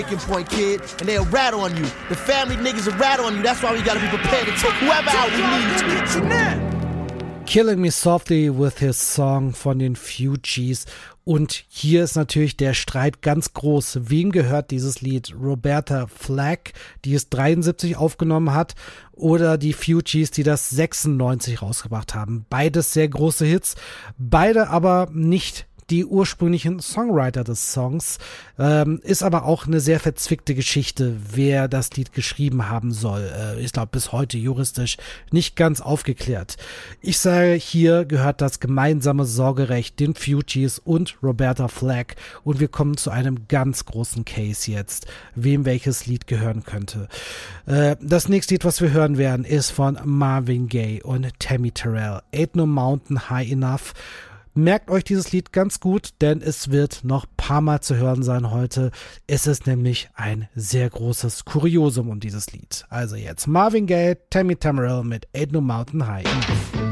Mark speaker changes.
Speaker 1: point, kid, and they'll rat on you. The family niggas will rat on you. That's why we gotta be prepared to take whoever out we need to.
Speaker 2: Killing Me Softly with His Song von den Fugees. Und hier ist natürlich der Streit ganz groß. Wem gehört dieses Lied? Roberta Flack, die es 73 aufgenommen hat, oder die Fugees, die das 96 rausgebracht haben? Beides sehr große Hits, beide aber nicht die ursprünglichen Songwriter des Songs, ist aber auch eine sehr verzwickte Geschichte, wer das Lied geschrieben haben soll. Ich glaube, bis heute juristisch nicht ganz aufgeklärt. Ich sage, hier gehört das gemeinsame Sorgerecht den Fugees und Roberta Flack, und wir kommen zu einem ganz großen Case jetzt, wem welches Lied gehören könnte. Das nächste Lied, was wir hören werden, ist von Marvin Gaye und Tammy Terrell. Ain't No Mountain High Enough. Merkt euch dieses Lied ganz gut, denn es wird noch ein paar Mal zu hören sein heute. Es ist nämlich ein sehr großes Kuriosum um dieses Lied. Also jetzt Marvin Gaye, Tammy Terrell mit Ain't No Mountain High Enough.